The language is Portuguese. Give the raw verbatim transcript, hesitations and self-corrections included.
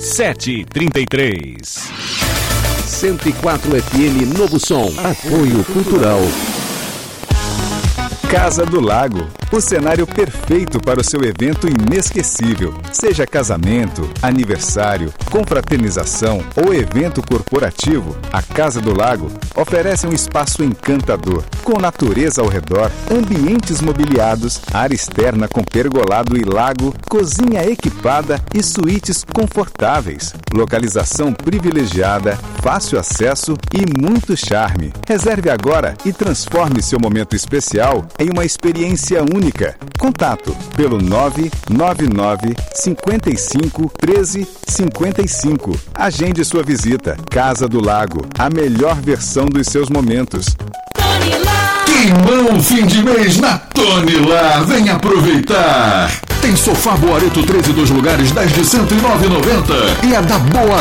sete trinta e três. cento e quatro F M Novo Som. Apoio Cultural. Casa do Lago, o cenário perfeito para o seu evento inesquecível. Seja casamento, aniversário, confraternização ou evento corporativo, a Casa do Lago oferece um espaço encantador, com natureza ao redor, ambientes mobiliados, área externa com pergolado e lago, cozinha equipada e suítes confortáveis. Localização privilegiada, fácil acesso e muito charme. Reserve agora e transforme seu momento especial em uma experiência única. Contato pelo nove nove nove, cinco cinco, um três cinco cinco. Agende sua visita. Casa do Lago, a melhor versão dos seus momentos. Queimão fim de mês na Tonilar. Vem aproveitar. Tem sofá Boareto três e dois lugares, dez de cento e nove reais e noventa centavos. E a da Boa